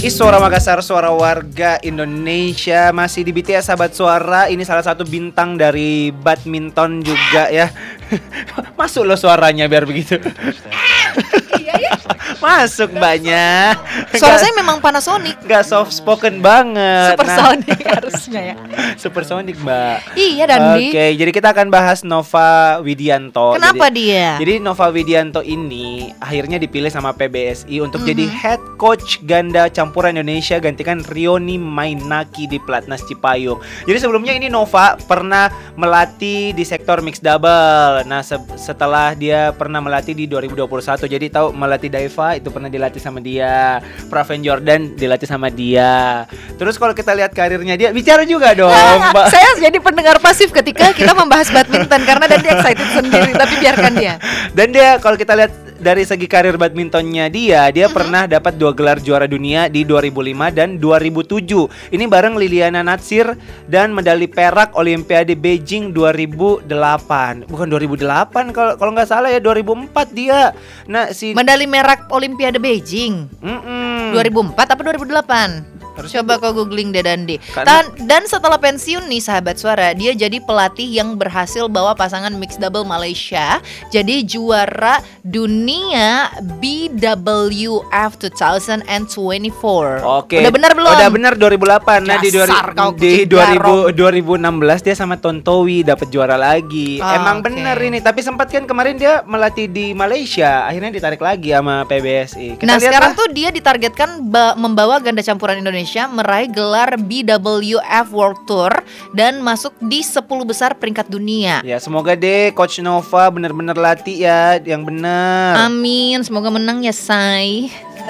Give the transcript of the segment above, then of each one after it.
Suara Makassar, suara warga Indonesia. Masih di BTS Sahabat Suara. Ini salah satu bintang dari badminton juga ya. Masuk loh suaranya biar begitu. Masuk mbaknya. Suara saya memang Panasonic. Gak soft spoken banget. Supersonic harusnya ya. Supersonic mbak. Iya Dandi. Oke, jadi kita akan bahas Nova Widianto. Kenapa dia? Jadi Nova Widianto ini akhirnya dipilih sama PBSI untuk jadi head coach ganda campuran Indonesia, gantikan Rioni Mainaki di Platnas Cipayung. Jadi sebelumnya ini Nova pernah melatih di sektor mixed double. Nah setelah dia pernah melatih di 2021, jadi tahu melatih Daiva itu pernah dilatih sama dia, Praven Jordan dilatih sama dia. Terus kalau kita lihat karirnya dia, bicara juga dong Mbak. Saya jadi pendengar pasif ketika kita membahas badminton karena Dandi excited sendiri, tapi biarkan dia. Dan dia kalau kita lihat dari segi karir badmintonnya dia pernah dapat 2 gelar juara dunia di 2005 dan 2007. Ini bareng Liliana Natsir, dan medali perak Olimpiade Beijing 2008. Bukan 2008 kalau nggak salah ya, 2004 dia. Nah, medali perak Olimpiade Beijing. 2004 apa 2008? Coba kau googling deh Dandi. Dan setelah pensiun nih Sahabat Suara, dia jadi pelatih yang berhasil bawa pasangan mixed double Malaysia jadi juara dunia BWF 2024. Oke. Udah benar belum? Udah benar 2008. Nah di 2016 dia sama Tontowi dapat juara lagi. Emang benar ini. Tapi sempat kan kemarin dia melatih di Malaysia, akhirnya ditarik lagi sama PBSI. Nah sekarang tuh dia ditargetkan membawa ganda campuran Indonesia meraih gelar BWF World Tour dan masuk di 10 besar peringkat dunia. Ya semoga deh Coach Nova benar-benar latih ya yang benar. Amin, semoga menang ya say.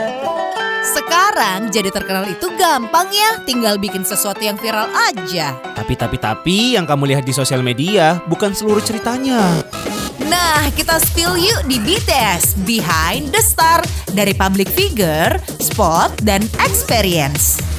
Sekarang jadi terkenal itu gampang ya, tinggal bikin sesuatu yang viral aja. Tapi yang kamu lihat di sosial media bukan seluruh ceritanya. Nah, kita spill yuk di BTS Behind the Star, dari public figure, spot, dan experience.